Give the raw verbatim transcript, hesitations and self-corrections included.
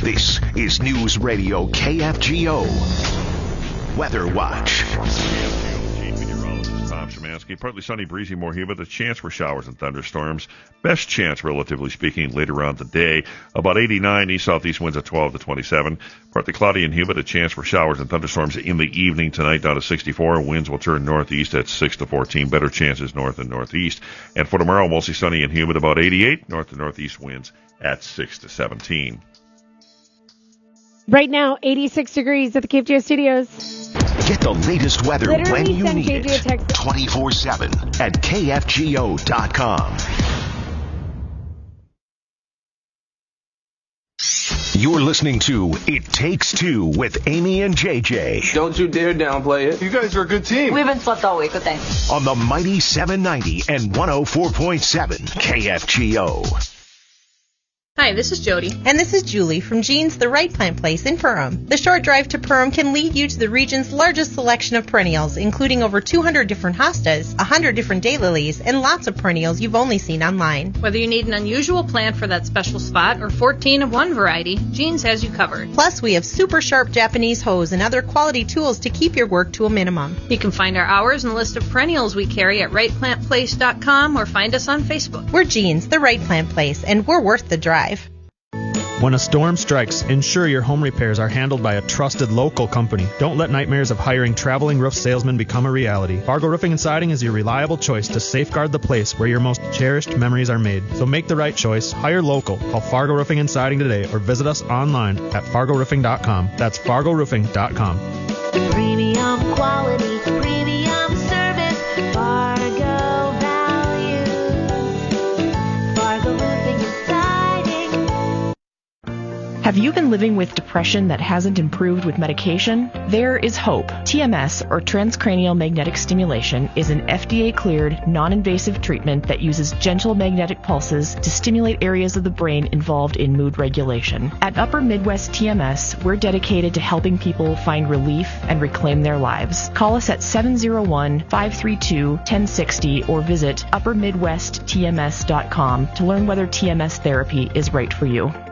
This is News Radio K F G O Weather Watch. Tom Szymanski. Partly sunny, breezy, more humid. A chance for showers and thunderstorms. Best chance, relatively speaking, later on today. About eighty-nine, east-southeast winds at twelve to twenty-seven. Partly cloudy and humid. A chance for showers and thunderstorms in the evening tonight, down to sixty-four. Winds will turn northeast at six to fourteen. Better chances north and northeast. And for tomorrow, mostly sunny and humid, about eighty-eight. North to northeast winds at six to seventeen. Right now, eighty-six degrees at the K F G O studios. Get the latest weather Literally when you send need K F G O it. text. twenty-four seven at K F G O dot com. You're listening to It Takes Two with Amy and J J. Don't you dare downplay it. You guys are a good team. We haven't slept all week, but thanks. On the mighty seven ninety and one oh four point seven K F G O. Hi, this is Jody. And this is Julie from Jean's The Right Plant Place in Perham. The short drive to Perham can lead you to the region's largest selection of perennials, including over two hundred different hostas, one hundred different daylilies, and lots of perennials you've only seen online. Whether you need an unusual plant for that special spot or fourteen of one variety, Jean's has you covered. Plus, we have super sharp Japanese hose and other quality tools to keep your work to a minimum. You can find our hours and list of perennials we carry at right plant place dot com or find us on Facebook. We're Jean's The Right Plant Place, and we're worth the drive. When a storm strikes, ensure your home repairs are handled by a trusted local company. Don't let nightmares of hiring traveling roof salesmen become a reality. Fargo Roofing and Siding is your reliable choice to safeguard the place where your most cherished memories are made. So make the right choice. Hire local. Call Fargo Roofing and Siding today or visit us online at fargo roofing dot com. That's fargo roofing dot com. Premium quality, premium service, Fargo values, Fargo Roofing and Siding. Have you been living with depression that hasn't improved with medication? There is hope. T M S, or transcranial magnetic stimulation, is an F D A-cleared, non-invasive treatment that uses gentle magnetic pulses to stimulate areas of the brain involved in mood regulation. At Upper Midwest T M S, we're dedicated to helping people find relief and reclaim their lives. Call us at seven oh one, five three two, one oh six oh or visit upper midwest t m s dot com to learn whether T M S therapy is right for you.